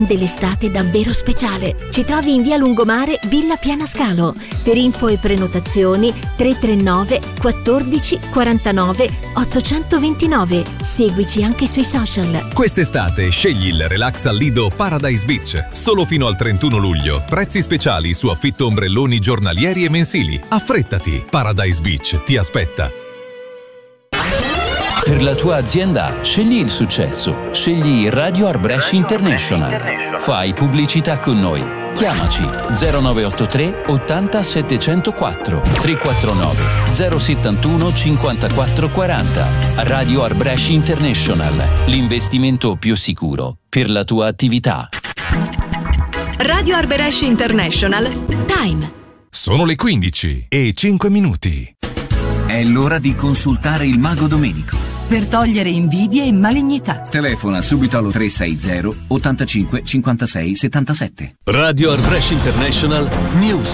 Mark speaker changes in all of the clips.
Speaker 1: dell'estate davvero speciale. Ci trovi in via Lungomare, Villa Pianascalo. Per info e prenotazioni 339 14 49 829. Seguici anche sui social.
Speaker 2: Quest'estate scegli il relax al Lido Paradise Beach. Solo fino al 31 luglio. Prezzi speciali su affitto ombrelloni giornalieri e mensili. Affrettati, Paradise Beach ti aspetta.
Speaker 3: Per la tua azienda scegli il successo. Scegli Radio Art Brescia International. Fai pubblicità con noi. Chiamaci 0983 80 704 349 071 54 40. Radio Art Brescia International. L'investimento più sicuro per la tua attività.
Speaker 4: Radio Art Brescia International. Time.
Speaker 2: Sono le 15 e 5 minuti.
Speaker 5: È l'ora di consultare il Mago Domenico.
Speaker 6: Per togliere invidie e malignità.
Speaker 5: Telefona subito allo 360 85 56 77.
Speaker 7: Radio Art Brescia International News.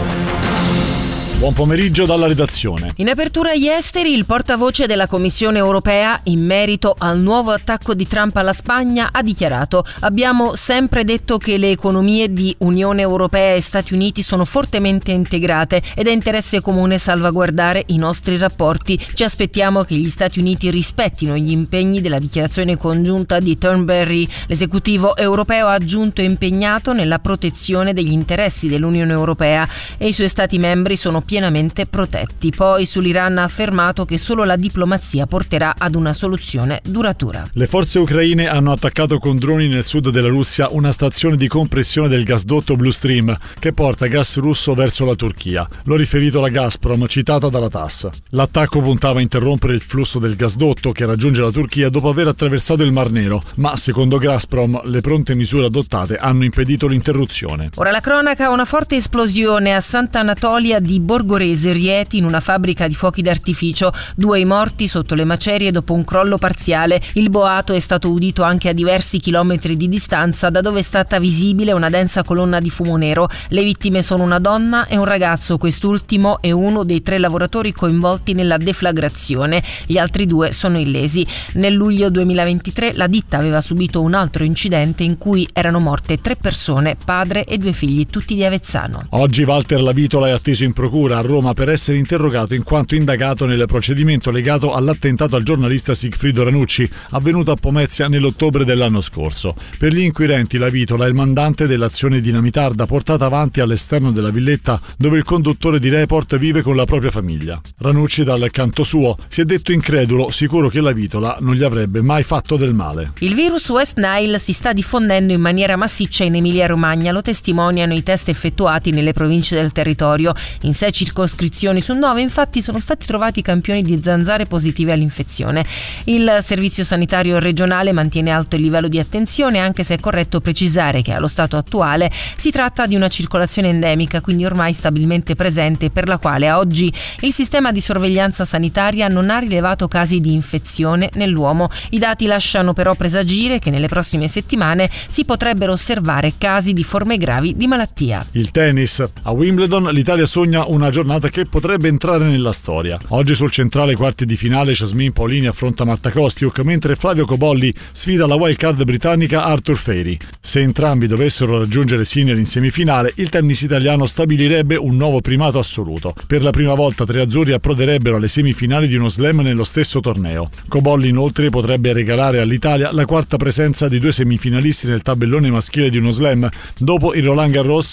Speaker 8: Buon pomeriggio dalla redazione.
Speaker 9: In apertura agli esteri, il portavoce della Commissione europea, in merito al nuovo attacco di Trump alla Spagna, ha dichiarato: abbiamo sempre detto che le economie di Unione Europea e Stati Uniti sono fortemente integrate ed è interesse comune salvaguardare i nostri rapporti. Ci aspettiamo che gli Stati Uniti rispettino gli impegni della dichiarazione congiunta di Turnberry. L'esecutivo europeo ha aggiunto impegnato nella protezione degli interessi dell'Unione Europea e i suoi Stati membri sono pienamente protetti. Poi sull'Iran ha affermato che solo la diplomazia porterà ad una soluzione duratura.
Speaker 8: Le forze ucraine hanno attaccato con droni nel sud della Russia una stazione di compressione del gasdotto Blue Stream che porta gas russo verso la Turchia. L'ha riferito la Gazprom, citata dalla TASS. L'attacco puntava a interrompere il flusso del gasdotto che raggiunge la Turchia dopo aver attraversato il Mar Nero, ma secondo Gazprom le pronte misure adottate hanno impedito l'interruzione.
Speaker 9: Ora la cronaca: una forte esplosione a Sant'Anatolia di Borgorese, Rieti, in una fabbrica di fuochi d'artificio. 2 i morti sotto le macerie dopo un crollo parziale. Il boato è stato udito anche a diversi chilometri di distanza da dove è stata visibile una densa colonna di fumo nero. Le vittime sono una donna e un ragazzo, quest'ultimo è uno dei 3 lavoratori coinvolti nella deflagrazione. Gli altri 2 sono illesi. Nel luglio 2023 la ditta aveva subito un altro incidente in cui erano morte 3 persone, padre e 2 figli, tutti di Avezzano.
Speaker 8: Oggi Walter Lavitola è atteso in procura a Roma per essere interrogato in quanto indagato nel procedimento legato all'attentato al giornalista Sigfrido Ranucci, avvenuto a Pomezia nell'ottobre dell'anno scorso. Per gli inquirenti Lavitola è il mandante dell'azione dinamitarda portata avanti all'esterno della villetta dove il conduttore di Report vive con la propria famiglia. Ranucci, dal canto suo, si è detto incredulo, sicuro che Lavitola non gli avrebbe mai fatto del male.
Speaker 9: Il virus West Nile si sta diffondendo in maniera massiccia in Emilia-Romagna, lo testimoniano i test effettuati nelle province del territorio. In 6 circoscrizioni su 9 infatti sono stati trovati campioni di zanzare positive all'infezione. Il servizio sanitario regionale mantiene alto il livello di attenzione, anche se è corretto precisare che allo stato attuale si tratta di una circolazione endemica, quindi ormai stabilmente presente, per la quale a oggi il sistema di sorveglianza sanitaria non ha rilevato casi di infezione nell'uomo. I dati lasciano però presagire che nelle prossime settimane si potrebbero osservare casi di forme gravi di malattia.
Speaker 8: Il tennis. A Wimbledon l'Italia sogna una giornata che potrebbe entrare nella storia. Oggi sul centrale quarti di finale Jasmine Paolini affronta Marta Kostyuk, mentre Flavio Cobolli sfida la wildcard britannica Arthur Fairy. Se entrambi dovessero raggiungere Sinner in semifinale, il tennis italiano stabilirebbe un nuovo primato assoluto. Per la prima volta 3 azzurri approderebbero alle semifinali di uno slam nello stesso torneo. Cobolli inoltre potrebbe regalare all'Italia la 4ª presenza di 2 semifinalisti nel tabellone maschile di uno slam, dopo il Roland Garros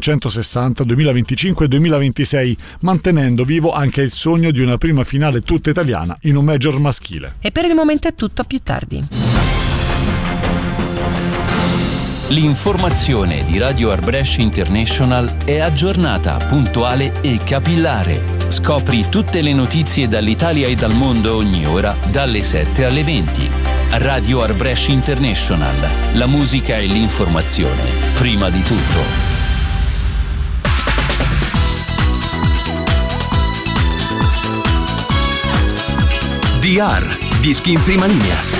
Speaker 8: 1960, 2025 e 2026, mantenendo vivo anche il sogno di una prima finale tutta italiana in un major maschile.
Speaker 9: E per il momento è tutto, a più tardi.
Speaker 3: L'informazione di Radio Art Brescia International è aggiornata, puntuale e capillare. Scopri tutte le notizie dall'Italia e dal mondo ogni ora, dalle 7 alle 20. Radio Art Brescia International. La musica e l'informazione, prima di tutto.
Speaker 7: DR, dischi in prima linea.